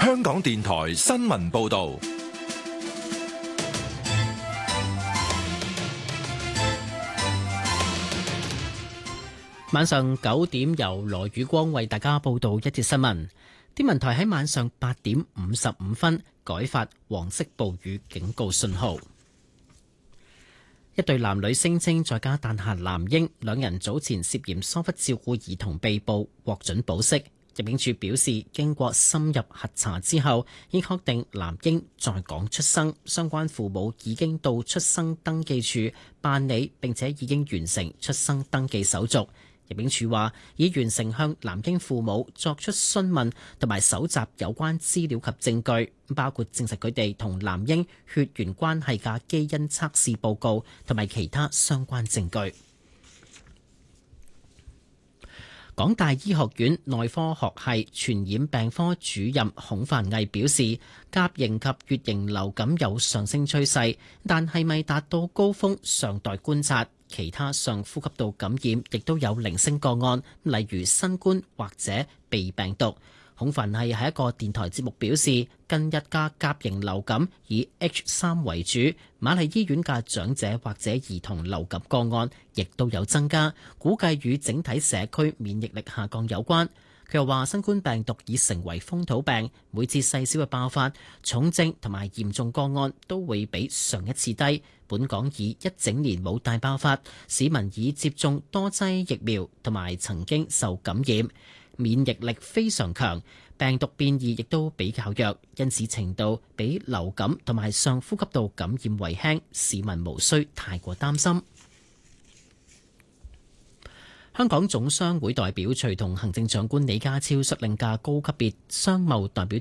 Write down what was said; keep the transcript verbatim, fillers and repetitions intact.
香港電台新聞報道。 晚上九點，由羅宇光為大家報道一節新聞。天文台喺晚上八點五十五分改發黃色暴雨警告信號。一對男女聲稱在家誕下男嬰，兩人早前涉嫌疏忽照顧兒童被捕，獲准保釋。入境處表示，經過深入核查之後，已確定男嬰在港出生，相關父母已經到出生登記處辦理，並且已經完成出生登記手續。入境處話，已完成向男嬰父母作出詢問同埋搜集有關資料及證據，包括證實佢哋同男嬰血緣關係嘅基因測試報告同埋其他相關證據。港大醫學院內科學系傳染病科主任孔凡毅表示，甲型及乙型流感有上升趨勢，但係咪達到高峰尚待觀察。其他上呼吸道感染亦都有零星個案，例如新冠或者鼻病毒。孔凡毅喺一個電台節目表示，近日嘅甲型流感以 H 三為主，瑪麗醫院嘅長者或者兒童流感個案亦都有增加，估計與整體社區免疫力下降有關。佢又話，新冠病毒已成為風土病，每次細小嘅爆發、重症同埋嚴重個案都會比上一次低。本港已一整年冇大爆發，市民已接種多劑疫苗同埋曾經受感染，免疫力非常強，病毒變異亦都比較弱，因此程度比流感同埋上呼吸道感染為輕，市民無需太過擔心。香港總商會代表隨同行政長官李家超率領嘅高級別商貿代表